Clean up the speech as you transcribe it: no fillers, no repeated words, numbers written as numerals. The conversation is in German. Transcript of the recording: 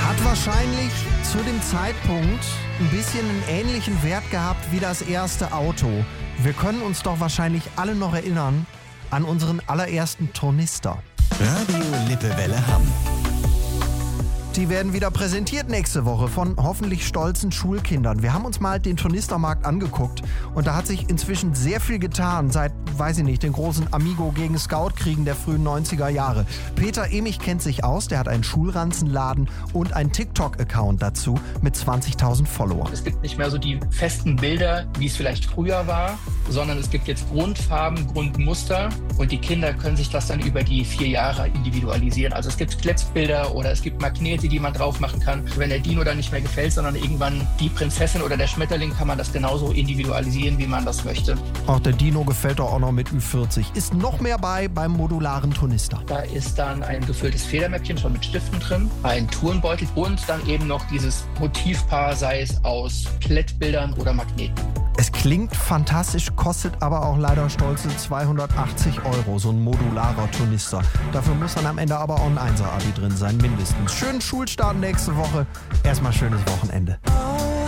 Hat wahrscheinlich zu dem Zeitpunkt ein bisschen einen ähnlichen Wert gehabt wie das erste Auto. Wir können uns doch wahrscheinlich alle noch erinnern an unseren allerersten Tornister. Radio Lippewelle Hamm. Die werden wieder präsentiert nächste Woche von hoffentlich stolzen Schulkindern. Wir haben uns mal den Tornistermarkt angeguckt und da hat sich inzwischen sehr viel getan seit, weiß ich nicht, den großen Amigo gegen Scout-Kriegen der frühen 90er Jahre. Peter Emich kennt sich aus, der hat einen Schulranzenladen und einen TikTok-Account dazu mit 20.000 Followern. Es gibt nicht mehr so die festen Bilder, wie es vielleicht früher war, sondern es gibt jetzt Grundfarben, Grundmuster und die Kinder können sich das dann über die 4 Jahre individualisieren. Also es gibt Kletzbilder oder es gibt Magnete, die man drauf machen kann. Wenn der Dino dann nicht mehr gefällt, sondern irgendwann die Prinzessin oder der Schmetterling, kann man das genauso individualisieren, wie man das möchte. Auch der Dino gefällt doch auch noch mit Ü40. Ist noch mehr beim modularen Tornister. Da ist dann ein gefülltes Federmäppchen schon mit Stiften drin, ein Turnbeutel und dann eben noch dieses Motivpaar, sei es aus Klettbildern oder Magneten. Es klingt fantastisch, kostet aber auch leider stolze 280 €, so ein modularer Tornister. Dafür muss dann am Ende aber auch ein 1er-Abi drin sein, mindestens. Schönen Schulstart nächste Woche. Erstmal schönes Wochenende.